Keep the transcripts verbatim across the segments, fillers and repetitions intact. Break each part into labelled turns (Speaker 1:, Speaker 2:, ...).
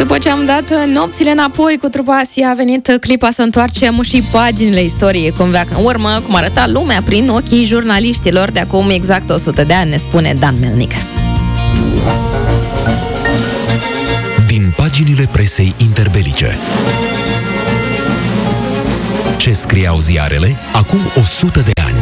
Speaker 1: După ce am dat nopțile înapoi cu trupa Asia, a venit clipa să întoarcem și paginile istoriei cum veacă în urmă, cum arăta lumea prin ochii jurnaliștilor de acum exact o sută de ani, ne spune Dan Melnic.
Speaker 2: Din paginile presei interbelice. Ce scriau ziarele acum o sută de ani.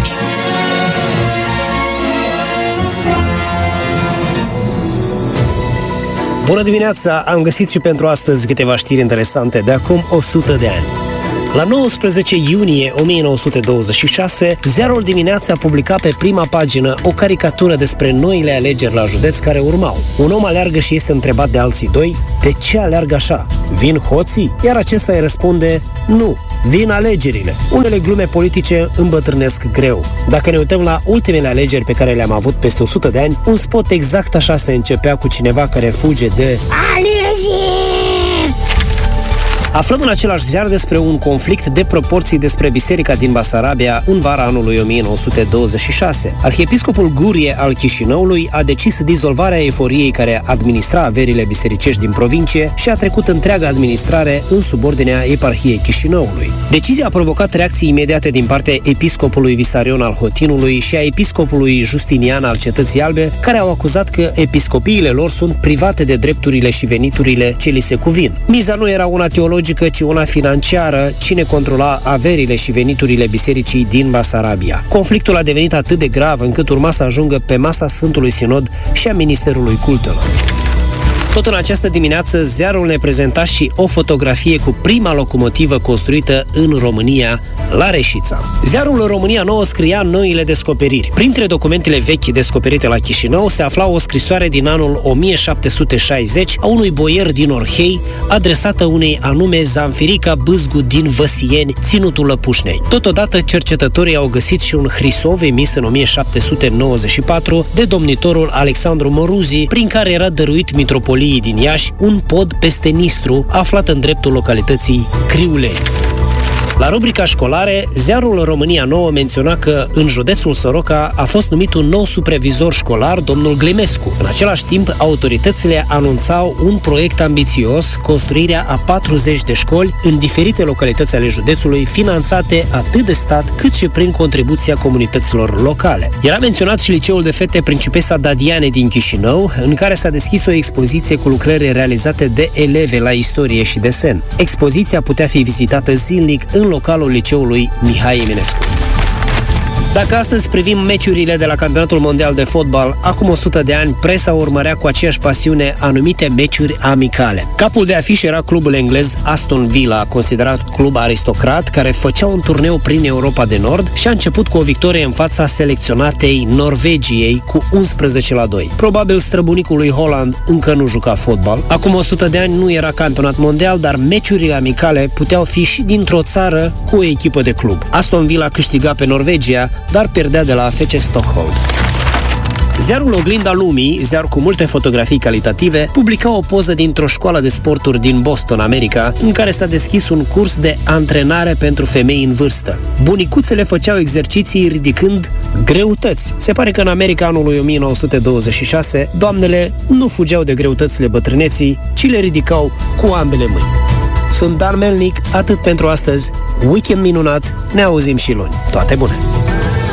Speaker 3: Bună dimineața! Am găsit și pentru astăzi câteva știri interesante de acum o sută de ani. La nouăsprezece iunie o mie nouă sute douăzeci și șase, ziarul Dimineața publica pe prima pagină o caricatură despre noile alegeri la județ care urmau. Un om aleargă și este întrebat de alții doi, de ce aleargă așa? Vin hoții? Iar acesta îi răspunde, nu, vin alegerile. Unele glume politice îmbătrânesc greu. Dacă ne uităm la ultimele alegeri pe care le-am avut peste o sută de ani, un spot exact așa se începea cu cineva care fuge de alegeri! Aflăm în același ziar despre un conflict de proporții despre biserica din Basarabia în vara anului o mie nouă sute douăzeci și șase. Arhiepiscopul Gurie al Chișinăului a decis dizolvarea eforiei care administra averile bisericești din provincie și a trecut întreaga administrare în subordinea eparhiei Chișinăului. Decizia a provocat reacții imediate din partea episcopului Visarion al Hotinului și a episcopului Justinian al Cetății Albe, care au acuzat că episcopiile lor sunt private de drepturile și veniturile ce li se cuvin. Miza nu era una teologică, ci una financiară, cine controla averile și veniturile bisericii din Basarabia. Conflictul a devenit atât de grav încât urma să ajungă pe masa Sfântului Sinod și a Ministerului Cultelor. Tot în această dimineață, ziarul ne prezenta și o fotografie cu prima locomotivă construită în România, la Reșița. Ziarul România Nouă scria noile descoperiri. Printre documentele vechi descoperite la Chișinău se afla o scrisoare din anul o mie șapte sute șaizeci a unui boier din Orhei, adresată unei anume Zanfirica Bâzgu din Văsieni, ținutul Lăpușnei. Totodată, cercetătorii au găsit și un hrisov emis în o mie șapte sute nouăzeci și patru de domnitorul Alexandru Moruzi, prin care era dăruit mitropoliei din Iași un pod peste Nistru, aflat în dreptul localității Criulei. La rubrica școlare, ziarul România Nouă menționa că în județul Soroca a fost numit un nou supervizor școlar, domnul Glimescu. În același timp, autoritățile anunțau un proiect ambițios, construirea a patruzeci de școli în diferite localități ale județului, finanțate atât de stat cât și prin contribuția comunităților locale. Era menționat și liceul de fete Principesa Dadiane din Chișinău, în care s-a deschis o expoziție cu lucrări realizate de eleve la istorie și desen. Expoziția putea fi vizitată zilnic în localul liceului Mihai Eminescu. Dacă astăzi privim meciurile de la Campionatul Mondial de Fotbal, acum o sută de ani, presa urmărea cu aceeași pasiune anumite meciuri amicale. Capul de afiș era clubul englez Aston Villa, considerat club aristocrat, care făcea un turneu prin Europa de Nord și a început cu o victorie în fața selecționatei Norvegiei cu unsprezece la doi. Probabil străbunicul lui Holland încă nu juca fotbal. Acum o sută de ani nu era campionat mondial, dar meciurile amicale puteau fi și dintr-o țară cu o echipă de club. Aston Villa câștiga pe Norvegia, dar pierdea de la F C Stockholm. Ziarul Oglinda Lumii, ziar cu multe fotografii calitative, publica o poză dintr-o școală de sporturi din Boston, America, în care s-a deschis un curs de antrenare pentru femei în vârstă. Bunicuțele făceau exerciții ridicând greutăți. Se pare că în America anului o mie nouă sute douăzeci și șase, doamnele nu fugeau de greutățile bătrâneții, ci le ridicau cu ambele mâini. Sunt Dan Melnic, atât pentru astăzi. Weekend minunat, ne auzim și luni. Toate bune!